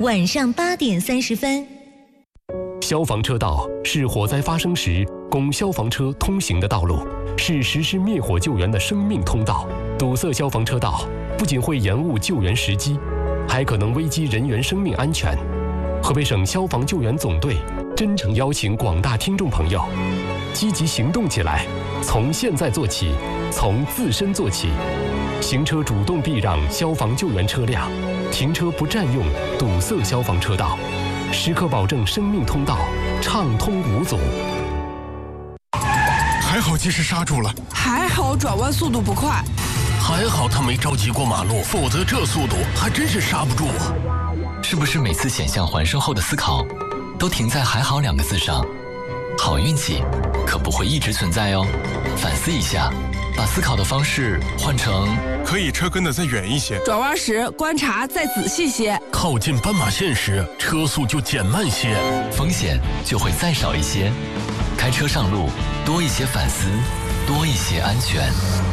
晚上8点30分。 消防车道是火灾发生时供消防车通行的道路，是实施灭火救援的生命通道。堵塞消防车道不仅会延误救援时机，还可能危及人员生命安全。河北省消防救援总队真诚邀请广大听众朋友积极行动起来，从现在做起，从自身做起。行车主动避让消防救援车辆，停车不占用堵塞消防车道，时刻保证生命通道畅通无阻。 还好及时刹住了， 还好转弯速度不快， 还好他没着急过马路，否则这速度还真是刹不住啊。 是不是每次险象环生后的思考都停在还好2个字上？好运气可不会一直存在哦，反思一下，把思考的方式换成可以车跟得再远一些， 转弯时观察再仔细些， 靠近斑马线时车速就减慢些， 风险就会再少一些。开车上路多一些反思，多一些安全。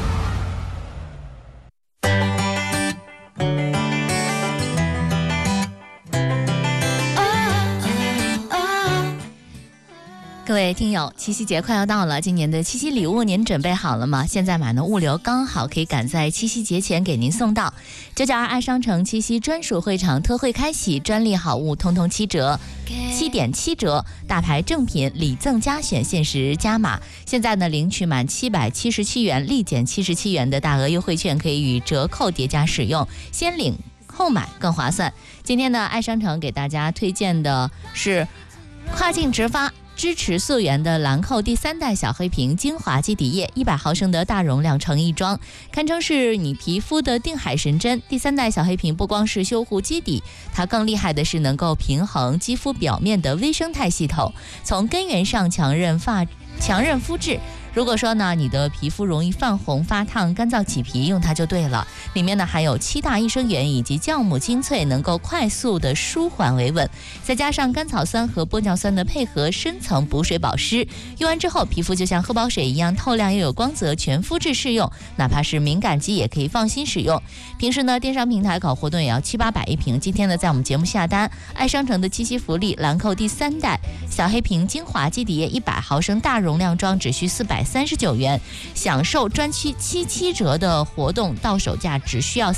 各位听友，七夕节快要到了，今年的七夕礼物您准备好了吗？现在买呢物流刚好可以赶在七夕节前给您送到。992爱商城七夕专属会场特惠开启，专利好物通通7折，7.7折，大牌正品礼赠加选限时加码。现在呢领取满777元立减77元的大额优惠券，可以与折扣叠加使用，先领后买更划算。今天呢爱商城给大家推荐的是跨境直发支持溯源的兰蔻第3代小黑瓶精华基底液100毫升的大容量成一装，堪称是你皮肤的定海神针。第3代小黑瓶不光是修护基底，它更厉害的是能够平衡肌肤表面的微生态系统，从根源上强韧肤质。如果说呢你的皮肤容易泛红发烫干燥起皮，用它就对了。里面呢含有7大益生元以及酵母精粹，能够快速的舒缓维稳，再加上甘草酸和玻尿酸的配合，深层补水保湿，用完之后皮肤就像喝饱水一样透亮又有光泽，全肤质适用，哪怕是敏感肌也可以放心使用。平时呢电商平台搞活动也要700-800一瓶，今天呢在我们节目下单爱商城的七夕福利兰蔻第3代小黑瓶精华基底液100毫升大容量装只需439元，享受专区77折的活动，到手价只需要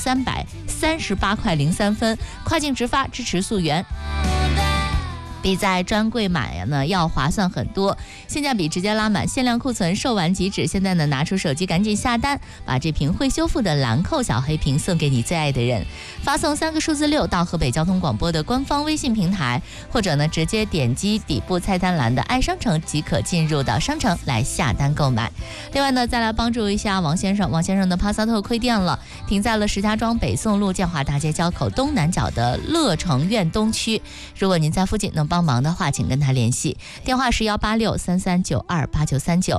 338块03分，跨境直发支持溯源，比在专柜买呢要划算很多，性价比直接拉满，限量库存，售完即止。现在呢拿出手机赶紧下单，把这瓶会修复的兰蔻小黑瓶送给你最爱的人，发送3个数字6到河北交通广播的官方微信平台，或者呢直接点击底部菜单栏的爱商城即可进入到商城来下单购买。另外呢再来帮助一下王先生的帕萨特亏电了，停在了石家庄北宋路建华大街交口东南角的乐城苑东区，如果您在附近能帮忙的话请跟他联系，电话是186-3392-8939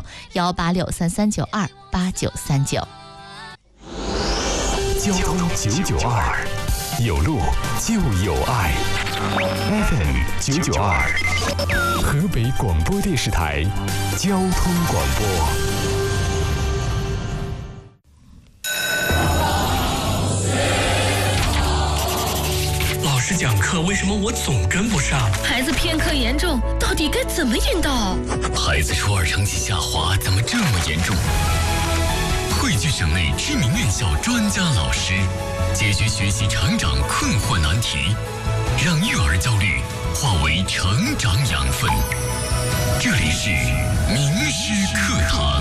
186-3392-8939。 交通992，有路就有爱。FM 992，河北广播电视台交通广播。 老师讲课，为什么我总跟不上？ 孩子偏科严重，到底该怎么引导？ 孩子初2成绩下滑，怎么这么严重？汇聚省内知名院校专家老师，解决学习成长困惑难题，让育儿焦虑化为成长养分。这里是名师课堂。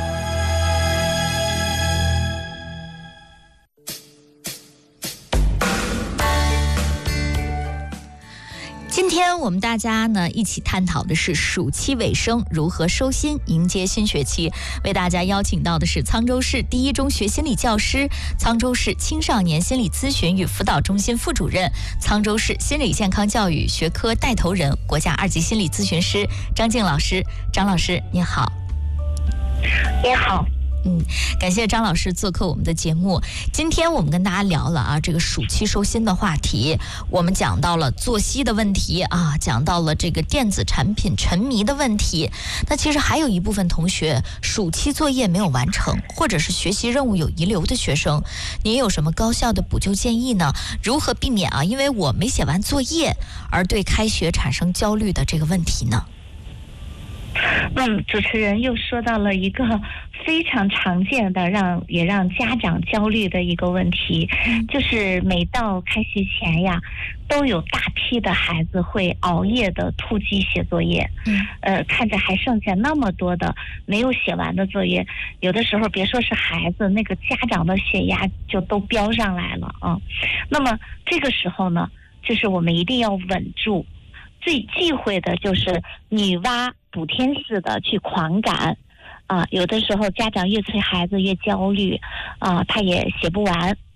今天我们大家呢一起探讨的是暑期尾声如何收心迎接新学期，为大家邀请到的是沧州市第一中学心理教师、沧州市青少年心理咨询与辅导中心副主任、沧州市心理健康教育学科带头人、国家2级心理咨询师张静老师。张老师您好。 你好。 感谢张老师做客我们的节目。今天我们跟大家聊了这个暑期收心的话题，我们讲到了作息的问题讲到了这个电子产品沉迷的问题。那其实还有一部分同学暑期作业没有完成，或者是学习任务有遗留的学生，您有什么高效的补救建议呢？如何避免因为我没写完作业而对开学产生焦虑的这个问题呢？ 主持人又说到了一个非常常见的也让家长焦虑的一个问题，就是每到开学前呀，都有大批的孩子会熬夜的突击写作业，看着还剩下那么多的没有写完的作业，有的时候别说是孩子，那个家长的血压就都飙上来了那么这个时候呢，就是我们一定要稳住，最忌讳的就是女娲补天似的去狂赶有的时候家长越催孩子越焦虑他也写不完